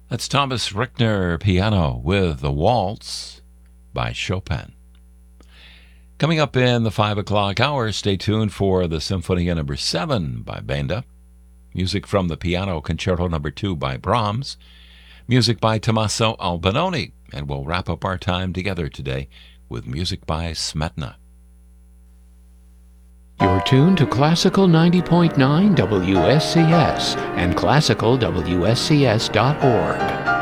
That's Thomas Rickner piano with The Waltz by Chopin. Coming up in the 5 o'clock hour, stay tuned for the Symphonia No. 7 by Benda, music from the Piano Concerto No. 2 by Brahms, music by Tommaso Albinoni, and we'll wrap up our time together today with music by Smetana. You're tuned to Classical 90.9 WSCS and classicalwscs.org.